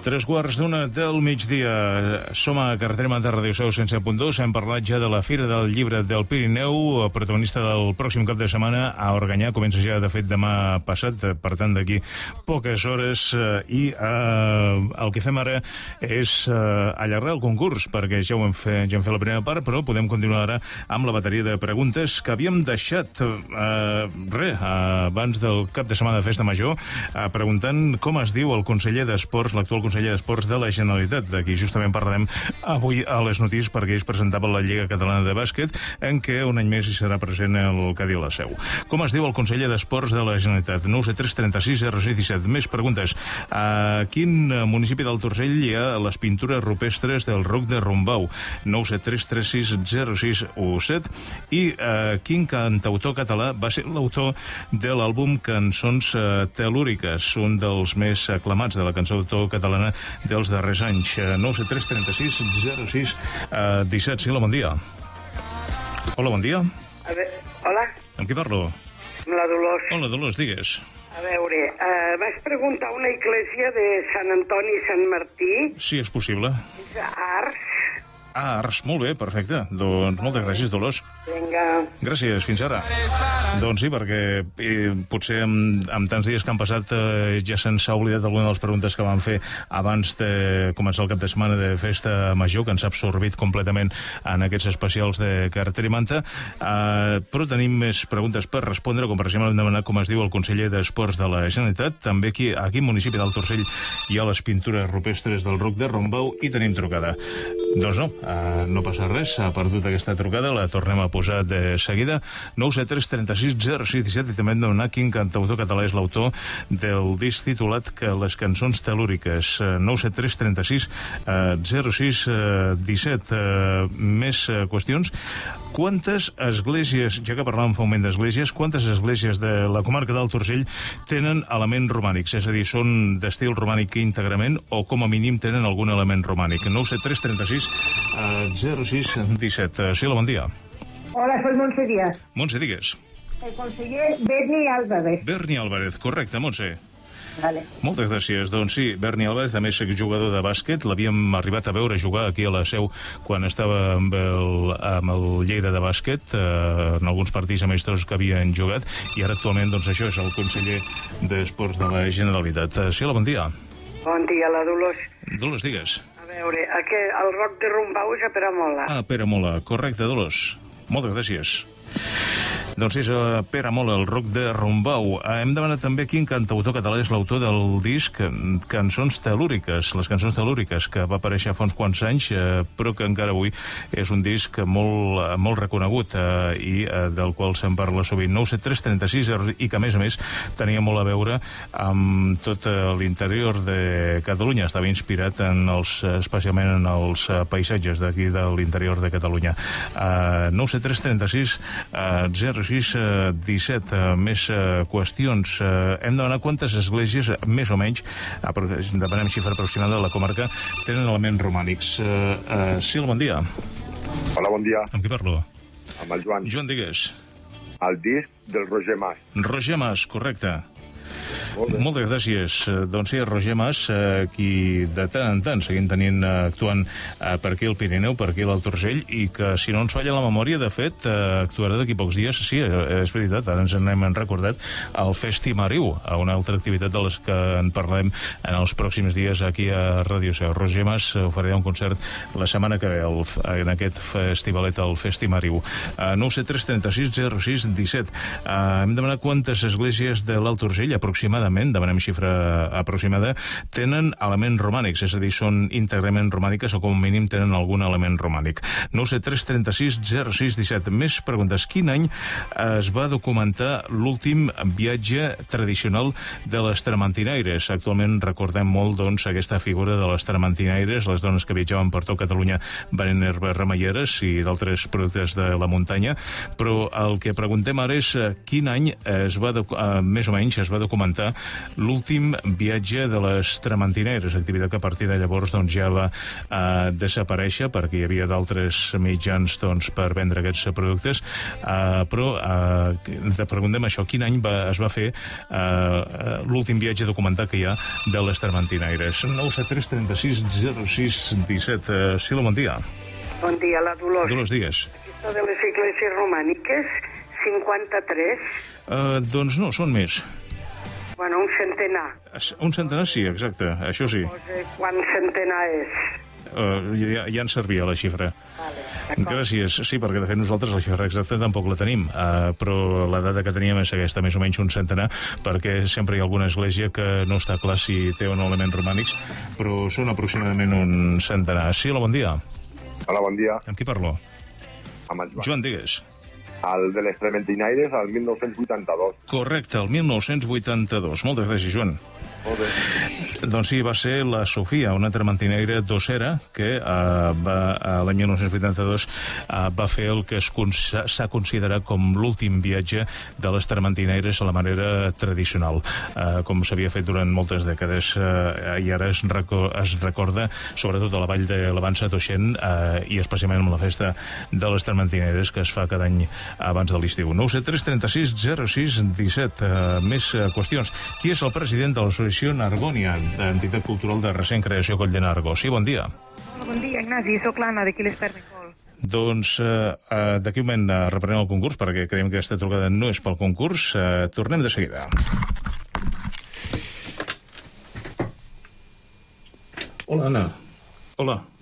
3:15 del migdia. Som a Carretera de Ràdio Seu 107.2. Hem parlat ja de la Fira del Llibre del Pirineu, protagonista del pròxim cap de setmana a Organyà. Comença ja, de fet, demà passat, per tant, d'aquí poques hores. I el que fem ara és allargar el concurs, perquè ja hem fet la primera part, però podem continuar ara amb la bateria de preguntes que havíem deixat abans del cap de setmana de Festa Major, preguntant com es diu el conseller d'Esports, l'actual conseller d'Esports de la Generalitat, de qui justament parlarem avui a les notícies, perquè ells presentaven la Lliga Catalana de Bàsquet, en què un any més hi serà present el Cadí La Seu. Com es diu el conseller d'Esports de la Generalitat? 97336 0617. Més preguntes. A quin municipi del Torrell hi ha les pintures rupestres del Roc de Rumbau? 97336 0617. I quin cantautor català va ser l'autor de l'àlbum Cançons Tel·lúriques, un dels més aclamats de la cançó catalana dels darrers anys? 97336 06 17. Sí, hola, bon dia. Hola, bon dia. Hola. Amb qui parlo? Amb la Dolors. Hola, Dolors, digues. A veure, vas preguntar una església de Sant Antoni i Sant Martí. Sí, és possible. És a Ars. Ars, molt bé, perfecte. Doncs moltes gràcies, Dolors. Vinga. Gràcies, fins ara. Doncs sí, perquè potser amb tants dies que han passat ja se'ns ha oblidat alguna de les preguntes que vam fer abans de començar el cap de setmana de Festa Major, que ens ha absorbit completament en aquests especials de Carretera i Manta. Però tenim més preguntes per respondre, com per exemple hem demanat com es diu el conseller d'Esports de la Generalitat. També aquí, a quin municipi del Torrell hi ha les pintures rupestres del Roc de Rumbau, i tenim trucada. Doncs no. No passa res, ha perdut aquesta trucada, la tornem a posar de seguida. 97336 0617. I també hem de donar quin cantautor català és l'autor del disc titulat que les cançons tel·lúriques. 97336 06 17. Més qüestions. Quantes esglésies, ja que parlàvem fa un moment d'esglésies, quantes esglésies de la comarca del Torrell tenen elements romànics? És a dir, són d'estil romànic íntegrament o com a mínim tenen algun element romànic? 97336 06 17. Sí, bon dia. Hola, soy Montse Díaz. Montse, digues. El conseller Berni Álvarez. Berni Álvarez, correcte, Montse. Vale. Moltes gràcies. Doncs sí, Berni Álvarez, també és jugador de bàsquet. L'havíem arribat a veure jugar aquí a la Seu quan estava amb el Lleida de bàsquet, en alguns partits amistosos que havien jugat, i ara actualment, doncs això, és el conseller d'Esports de la Generalitat. Sí, hola, bon dia. Bon dia, la Dolors. Dolors, digues. A veure, el Roc de Rumbau és a Peramola. Peramola, correcte, Dolors. Moltes gràcies. Doncs és a Peramola, el Roc de Rumbau. Hem demanat també quin cantautor català és l'autor del disc Cançons Tel·lúriques, les cançons tel·lúriques, que va aparèixer fa uns quants anys, però que encara avui és un disc molt reconegut i del qual se'n parla sovint. 97336, i que a més tenia molt a veure amb tot l'interior de Catalunya. Estava inspirat especialment en els paisatges d'aquí de l'interior de Catalunya. 97336 06 17. Més qüestions. Hem de demanar quantes esglésies, més o menys, demanem xifra aproximada de la comarca, tenen elements romànics. Sí, bon dia. Hola, bon dia. Amb qui parlo? Amb el Joan. Joan, digues. El disc del Roger Mas. Roger Mas, correcte. Moltes gràcies. Doncs sí, Roger Mas, qui de tant en tant seguim tenint actuant per aquí al Pirineu, per aquí a l'Alt Urgell, i que, si no ens falla la memòria, de fet, actuarà d'aquí pocs dies. Sí, és veritat, ara ens n'hem recordat, al Festimariu, una altra activitat de les que en parlem en els pròxims dies aquí a Ràdio Seu. Roger Mas oferirà un concert la setmana que ve en aquest festivalet, al Festimariu. 97336 06 17. Hem demanat quantes esglésies de l'Alt Urgell, aproximadament, demanem xifra aproximada, tenen elements romànics, és a dir, són íntegrament romàniques o com a mínim tenen algun element romànic. 97336 06 17. Més preguntes. Quin any es va documentar l'últim viatge tradicional de les trementinaires? Actualment recordem molt, doncs, aquesta figura de les trementinaires, les dones que viatjaven per tot Catalunya venent herbes remeieres i d'altres productes de la muntanya, però el que preguntem ara és quin any més o menys es va documentar l'últim viatge de les Trementinaires, activitat que a partir de llavors doncs, ja va desaparèixer perquè hi havia d'altres mitjans doncs, per vendre aquests productes, però te preguntem això, quin any es va fer l'últim viatge documentat que hi ha de les Trementinaires? 973 36 06 17. Sila, bon dia. Bon dia, la Dolors. Dolors, digues. Aquesta de les esglésies romàniques, 53. Doncs no, són més. Bueno, un centenar. Un centenar, sí, exacte, això sí. Quant centenar és? Ja ens servia la xifra. Vale, gràcies, sí, perquè de fet nosaltres la xifra exacta tampoc la tenim, però la data que teníem és aquesta, més o menys un centenar, perquè sempre hi ha alguna església que no està clar si té o no elements romànics, però són aproximadament un centenar. Sí, hola, bon dia. Hola, bon dia. Amb qui parlo? Amb el Joan. Joan, digues. El de les Trementinaires, el 1982. Correcte, el 1982. Moltes gràcies, Joan. Molt bé. Doncs sí, va ser la Sofia, una trementinaire dossera que l'any 1982 va fer el que s'ha considerat com l'últim viatge de les trementinaires a la manera tradicional, com s'havia fet durant moltes dècades, i ara es recorda sobretot a la vall de l'Avança Toixent i especialment amb la festa de les trementinaires que es fa cada any abans de l'estiu. 973 36 06 17. Més qüestions. Qui és el president de l'associació Nargònia, d'entitat cultural de recent creació Coll de Nargó? Sí, bon dia. Hola, bon dia, Ignasi. Soc l'Anna, d'aquí l'Espernicol. Doncs d'aquí un moment reprenem el concurs, perquè creiem que aquesta trucada no és pel concurs. Tornem de seguida. Hola, Anna. Hola.